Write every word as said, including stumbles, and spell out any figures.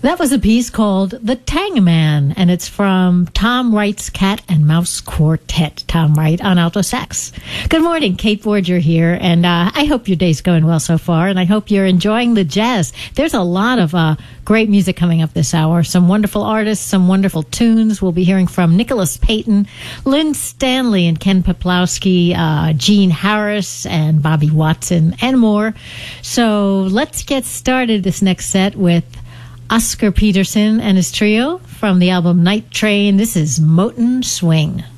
That was a piece called The Tangaman, and it's from Tom Wright's Cat and Mouse Quartet. Tom Wright on alto sax. Good morning, Kate Borger here, and uh, I hope your day's going well so far, and I hope you're enjoying the jazz. There's a lot of uh, great music coming up this hour, some wonderful artists, some wonderful tunes. We'll be hearing from Nicholas Payton, Lynn Stanley and Ken Peplowski, uh, Gene Harris and Bobby Watson, and more. So let's get started this next set with Oscar Peterson and his trio from the album Night Train. This is Moton Swing.